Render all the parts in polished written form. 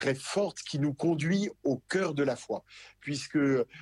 très forte qui nous conduit au cœur de la foi, puisque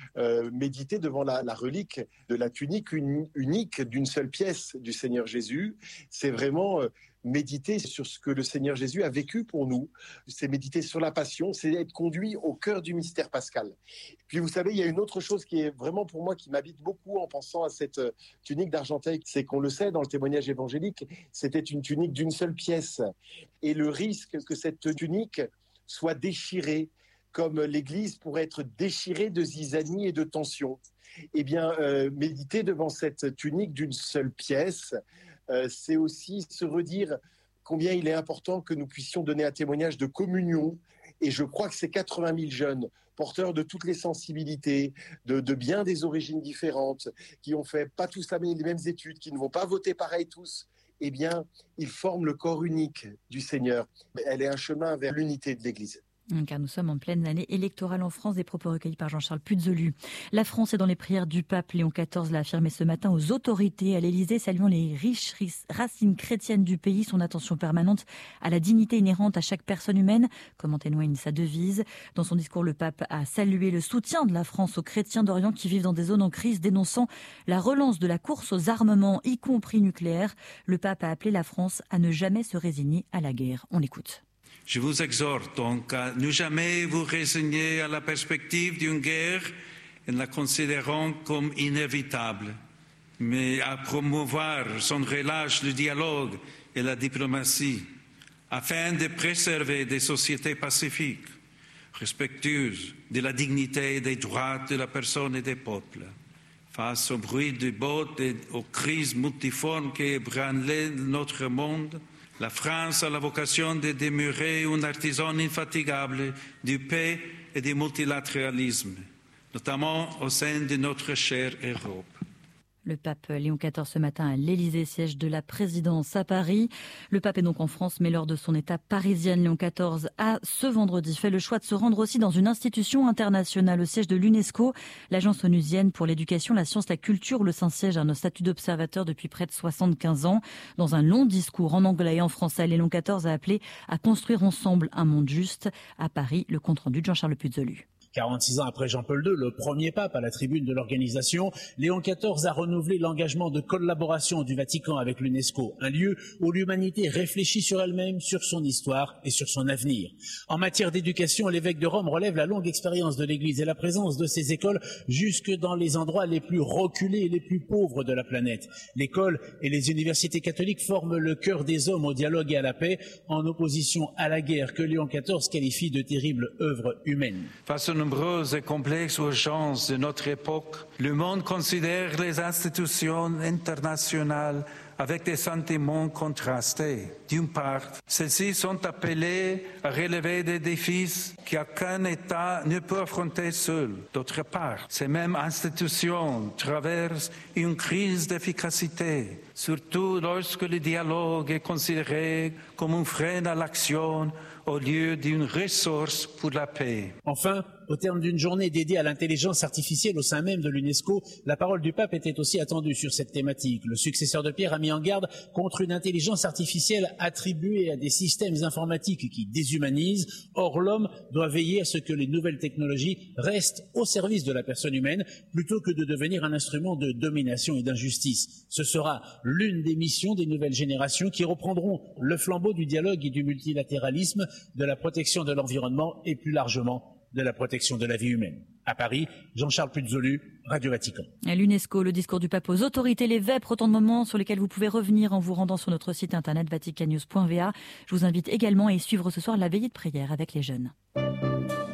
méditer devant la relique de la tunique unique d'une seule pièce du Seigneur Jésus, c'est vraiment méditer sur ce que le Seigneur Jésus a vécu pour nous. C'est méditer sur la passion, c'est être conduit au cœur du mystère pascal. Puis vous savez, il y a une autre chose qui est vraiment pour moi qui m'habite beaucoup en pensant à cette tunique d'Argenteuil, c'est qu'on le sait dans le témoignage évangélique, c'était une tunique d'une seule pièce. Et le risque que cette tunique soit déchirée, comme l'Église pourrait être déchirée de zizanie et de tension. Eh bien, méditer devant cette tunique d'une seule pièce, c'est aussi se redire combien il est important que nous puissions donner un témoignage de communion. Et je crois que ces 80 000 jeunes, porteurs de toutes les sensibilités, de bien des origines différentes, qui ont fait pas tous les mêmes études, qui ne vont pas voter pareil tous, eh bien, ils forment le corps unique du Seigneur. Elle est un chemin vers l'unité de l'Église. Car nous sommes en pleine année électorale en France, des propos recueillis par Jean-Charles Puzolu. La France est dans les prières du pape. Léon XIV l'a affirmé ce matin aux autorités à l'Élysée, saluant les riches racines chrétiennes du pays, son attention permanente à la dignité inhérente à chaque personne humaine, comme en témoigne sa devise. Dans son discours, le pape a salué le soutien de la France aux chrétiens d'Orient qui vivent dans des zones en crise, dénonçant la relance de la course aux armements, y compris nucléaires. Le pape a appelé la France à ne jamais se résigner à la guerre. On l'écoute. Je vous exhorte donc à ne jamais vous résigner à la perspective d'une guerre en la considérant comme inévitable, mais à promouvoir sans relâche le dialogue et la diplomatie afin de préserver des sociétés pacifiques, respectueuses de la dignité et des droits de la personne et des peuples. Face au bruit du bottes et aux crises multiformes qui ébranlent notre monde, la France a la vocation de demeurer un artisan infatigable du paix et du multilatéralisme, notamment au sein de notre chère Europe. Le pape Léon XIV ce matin à l'Élysée, siège de la présidence à Paris. Le pape est donc en France, mais lors de son étape parisienne, Léon XIV a ce vendredi fait le choix de se rendre aussi dans une institution internationale, au siège de l'UNESCO, l'agence onusienne pour l'éducation, la science, la culture, où le Saint-Siège a un statut d'observateur depuis près de 75 ans. Dans un long discours en anglais et en français, Léon XIV a appelé à construire ensemble un monde juste. À Paris, le compte-rendu de Jean-Charles Puzolu. 46 ans après Jean-Paul II, le premier pape à la tribune de l'organisation, Léon XIV a renouvelé l'engagement de collaboration du Vatican avec l'UNESCO, un lieu où l'humanité réfléchit sur elle-même, sur son histoire et sur son avenir. En matière d'éducation, l'évêque de Rome relève la longue expérience de l'Église et la présence de ces écoles jusque dans les endroits les plus reculés et les plus pauvres de la planète. L'école et les universités catholiques forment le cœur des hommes au dialogue et à la paix, en opposition à la guerre que Léon XIV qualifie de terrible œuvre humaine. Face aux nombreuses et complexes urgences de notre époque, le monde considère les institutions internationales avec des sentiments contrastés. D'une part, celles-ci sont appelées à relever des défis qu'aucun État ne peut affronter seul. D'autre part, ces mêmes institutions traversent une crise d'efficacité, surtout lorsque le dialogue est considéré comme un frein à l'action au lieu d'une ressource pour la paix. Enfin, au terme d'une journée dédiée à l'intelligence artificielle au sein même de l'UNESCO, la parole du pape était aussi attendue sur cette thématique. Le successeur de Pierre a mis en garde contre une intelligence artificielle attribuée à des systèmes informatiques qui déshumanisent. Or, l'homme doit veiller à ce que les nouvelles technologies restent au service de la personne humaine plutôt que de devenir un instrument de domination et d'injustice. Ce sera l'une des missions des nouvelles générations qui reprendront le flambeau du dialogue et du multilatéralisme, de la protection de l'environnement et plus largement de la protection de la vie humaine. À Paris, Jean-Charles Puzolu, Radio Vatican. À l'UNESCO, le discours du pape aux autorités, les vêpres, autant de moments sur lesquels vous pouvez revenir en vous rendant sur notre site internet vaticannews.va. Je vous invite également à y suivre ce soir la veillée de prière avec les jeunes.